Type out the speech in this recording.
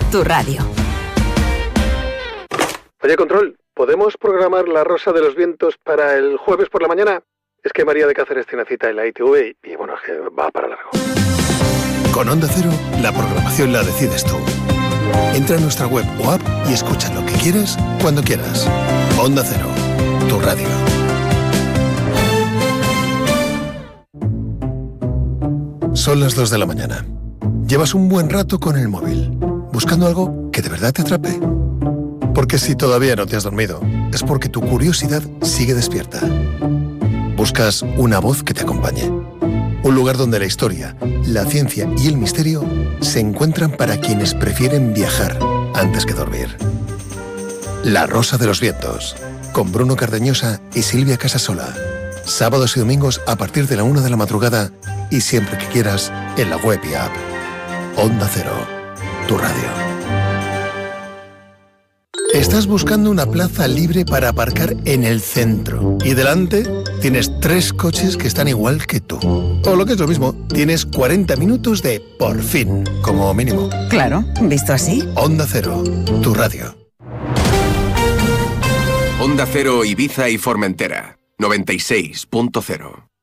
tu radio. Oye, Control, ¿podemos programar La Rosa de los Vientos para el jueves por la mañana? Es que María de Cáceres tiene cita en la ITV y bueno, es que va para largo. Con Onda Cero, la programación la decides tú. Entra en nuestra web o app y escucha lo que quieras, cuando quieras. Onda Cero, tu radio. Son las 2 de la mañana. Llevas un buen rato con el móvil, buscando algo que de verdad te atrape. Porque si todavía no te has dormido, es porque tu curiosidad sigue despierta. Buscas una voz que te acompañe. Un lugar donde la historia, la ciencia y el misterio se encuentran para quienes prefieren viajar antes que dormir. La Rosa de los Vientos, con Bruno Cardeñosa y Silvia Casasola. Sábados y domingos a partir de la 1 de la madrugada y siempre que quieras en la web y app. Onda Cero, tu radio. Estás buscando una plaza libre para aparcar en el centro y delante tienes 3 coches que están igual que tú. O lo que es lo mismo, tienes 40 minutos de por fin, como mínimo. Claro, visto así. Onda Cero, tu radio. Onda Cero Ibiza y Formentera, 96.0.